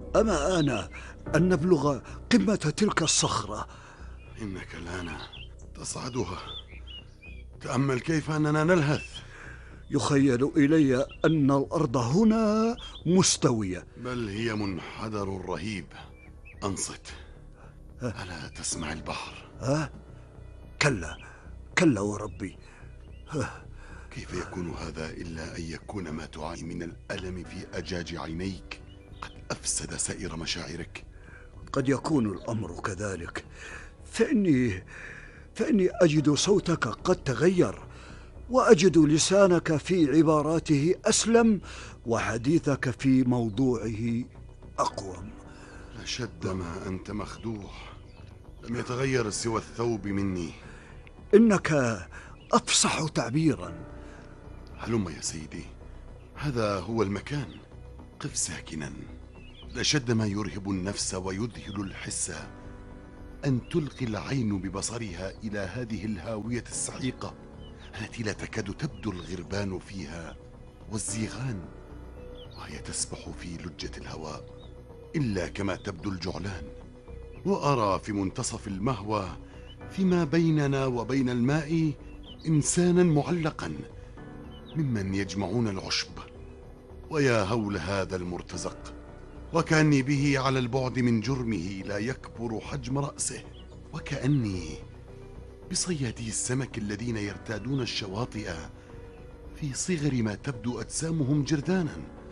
أما آن أن نبلغ قمة تلك الصخرة. إنك الآن تصعدها. تأمل كيف أننا نلهث. يخيل إلي أن الأرض هنا مستوية، بل هي منحدر رهيب. أنصت، ألا تسمع البحر؟ كلا كلا وربي. كيف يكون هذا إلا أن يكون ما تعاني من الألم في أجاج عينيك قد أفسد سائر مشاعرك؟ قد يكون الأمر كذلك، فإني أجد صوتك قد تغير، وأجد لسانك في عباراته أسلم، وحديثك في موضوعه أقوم. لشد ما أنت مخدوع، لم يتغير سوى الثوب مني. إنك أفصح تعبيرا. هلم يا سيدي، هذا هو المكان. قف ساكنا. لشد ما يرهب النفس ويذهل الحس أن تلقي العين ببصرها إلى هذه الهاوية السحيقة التي لا تكاد تبدو الغربان فيها والزيغان، وهي تسبح في لجة الهواء إلا كما تبدو الجعلان. وأرى في منتصف المهوى فيما بيننا وبين الماء إنسانا معلقا ممن يجمعون العشب. ويا هول هذا المرتزق، وكأني به على البعد من جرمه لا يكبر حجم رأسه، وكأني بصيادي السمك الذين يرتادون الشواطئ في صغر ما تبدو أجسامهم جرذانا،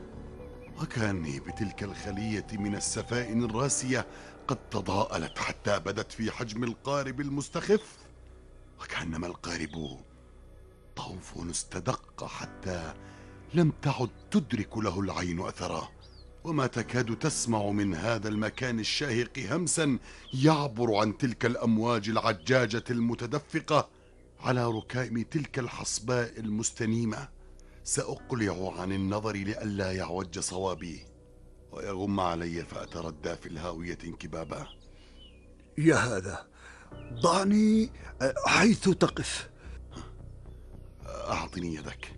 وكأني بتلك الخلية من السفائن الراسية قد تضاءلت حتى بدت في حجم القارب المستخف، وكأنما القارب طوف استدق حتى لم تعد تدرك له العين أثره، وما تكاد تسمع من هذا المكان الشاهق همسا يعبر عن تلك الأمواج العجاجة المتدفقة على ركائم تلك الحصباء المستنيمة. سأقلع عن النظر لئلا يعوج صوابي ويغم علي فأتردى في الهاوية انكبابا. يا هذا، ضعني حيث تقف. أعطني يدك.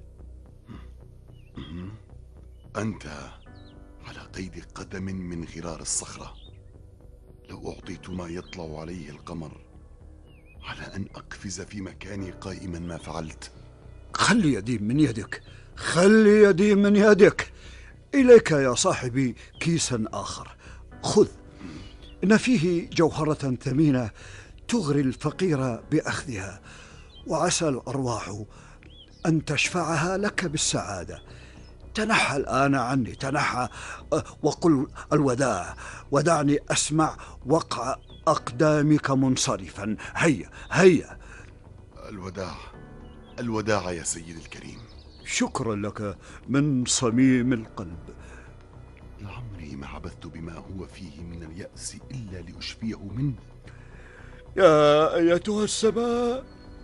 أنت على قيد قدم من غرار الصخرة. لو أعطيت ما يطلع عليه القمر على أن أقفز في مكاني قائما ما فعلت. خلي يدي من يدك، خلي يدي من يدك. إليك يا صاحبي كيسا آخر، خذ، إن فيه جوهرة ثمينة تغري الفقير بأخذها، وعسى الأرواح أن تشفعها لك بالسعادة. تنحى الآن عني، تنحى وقل الوداع، ودعني أسمع وقع أقدامك منصرفا. هيا هيا. الوداع، الوداع يا سيدي الكريم. شكرا لك من صميم القلب. لعمري ما عبثت بما هو فيه من اليأس إلا لأشفيه منه. يا أيتها السماء،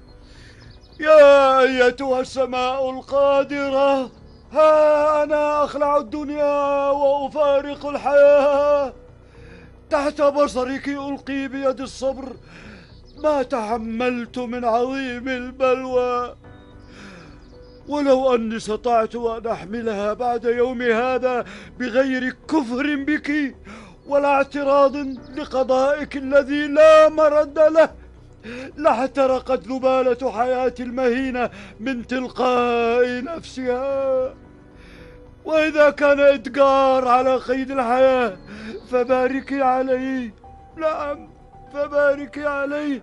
يا أيتها السماء القادرة، ها أنا أخلع الدنيا وأفارق الحياة. تحت بصرك ألقي بيد الصبر ما تحملت من عظيم البلوى، ولو أني استطعت أن أحملها بعد يوم هذا بغير كفر بك ولا اعتراض لقضائك الذي لا مرد له، لاحترقت ذبالة حياتي المهينة من تلقاء نفسها. وإذا كان إدغار على قيد الحياة فباركي عليه، نعم فباركي عليه.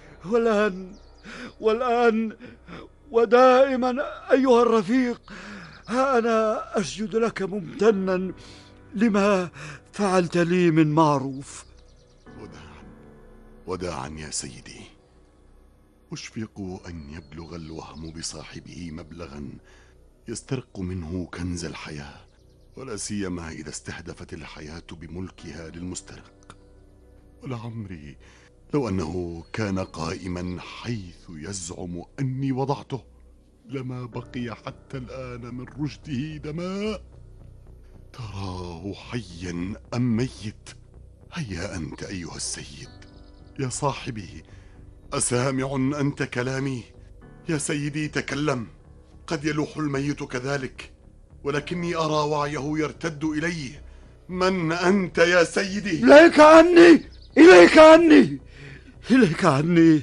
والآن ودائما أيها الرفيق، ها أنا أسجد لك ممتنا لما فعلت لي من معروف. وداعا، وداعا يا سيدي. أشفق أن يبلغ الوهم بصاحبه مبلغا يسترق منه كنز الحياة، ولا سيما إذا استهدفت الحياة بملكها للمسترق. ولعمري لو أنه كان قائما حيث يزعم أني وضعته لما بقي حتى الآن من رشده دماء. تراه حيا أم ميت؟ هيا أنت أيها السيد يا صاحبي، أسامع أنت كلامي؟ يا سيدي تكلم. قد يلوح الميت كذلك، ولكني أرى وعيه يرتد إليه، من أنت يا سيدي؟ إليك عني، إليك عني، إليك عني،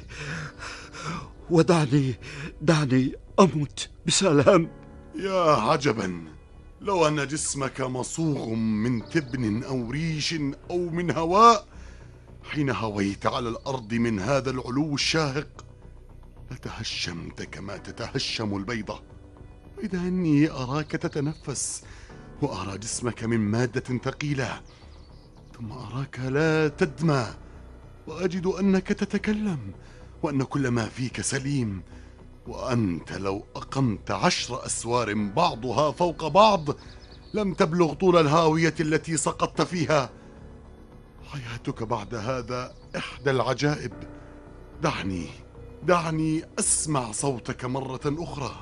دعني أموت بسلام. يا عجبا، لو أن جسمك مصوغ من تبن أو ريش أو من هواء، حين هويت على الأرض من هذا العلو الشاهق لتهشمت كما تتهشم البيضة. إذا أني أراك تتنفس وأرى جسمك من مادة ثقيلة، ثم أراك لا تدمى وأجد أنك تتكلم وأن كل ما فيك سليم، وأنت لو أقمت 10 أسوار بعضها فوق بعض لم تبلغ طول الهاوية التي سقطت فيها. حياتك بعد هذا إحدى العجائب. دعني أسمع صوتك مرة أخرى.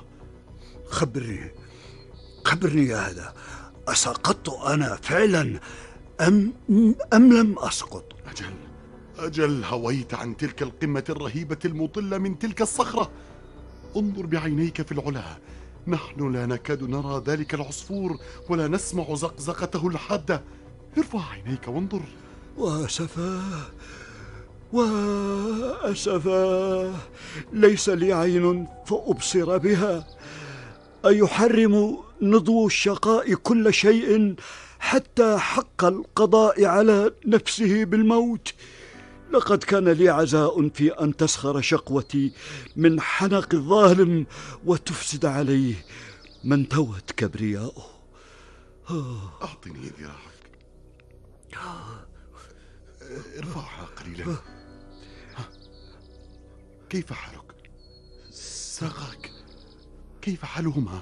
خبرني يا هذا، أسقطت أنا فعلا أم لم أسقط؟ أجل هويت عن تلك القمة الرهيبة المطلة من تلك الصخرة. انظر بعينيك في العلا، نحن لا نكاد نرى ذلك العصفور ولا نسمع زقزقته الحادة. ارفع عينيك وانظر. وأسفا ليس لي عين فأبصر بها. أيحرم نضو الشقاء كل شيء حتى حق القضاء على نفسه بالموت؟ لقد كان لي عزاء في أن تسخر شقوتي من حنق الظالم وتفسد عليه من توت كبرياؤه. أعطني ذراعك، ارفعها قليلا. كيف حالك؟ ساقاك كيف حالهما؟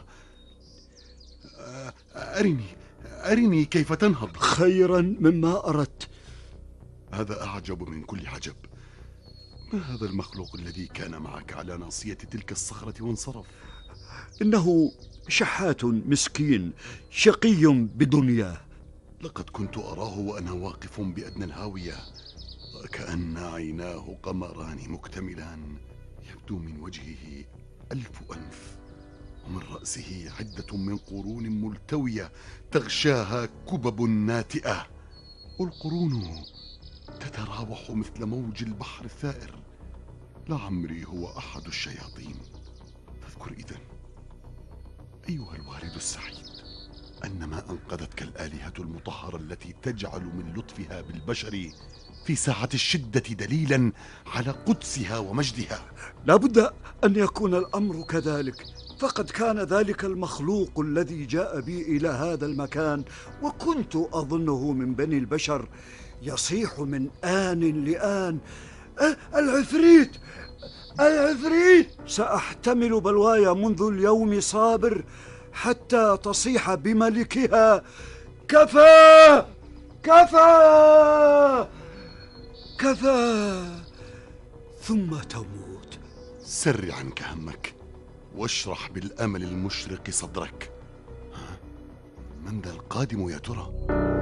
أرني كيف تنهض. خيرا مما أردت. هذا أعجب من كل عجب. ما هذا المخلوق الذي كان معك على ناصية تلك الصخرة وانصرف؟ إنه شحات مسكين شقي بدنياه. لقد كنت أراه وأنا واقف بأدنى الهاوية، وكأن عيناه قمران مكتملان، يبدو من وجهه 1000 أنف، ومن رأسه عدة من قرون ملتوية تغشاها كبب ناتئة، والقرون تتراوح مثل موج البحر الثائر. لعمري هو أحد الشياطين. فاذكر إذن أيها الوالد السعيد أنما أنقذتك الآلهة المطهرة التي تجعل من لطفها بالبشر في ساعة الشدة دليلا على قدسها ومجدها. لا بد أن يكون الأمر كذلك، فقد كان ذلك المخلوق الذي جاء بي إلى هذا المكان وكنت أظنه من بني البشر يصيح من آن لآن: العفريت العفريت! سأحتمل بلواي منذ اليوم صابر حتى تصيح بملكها: كفى كفى كفى، ثم تموت. سر عنك همك واشرح بالأمل المشرق صدرك. من ذا القادم يا ترى؟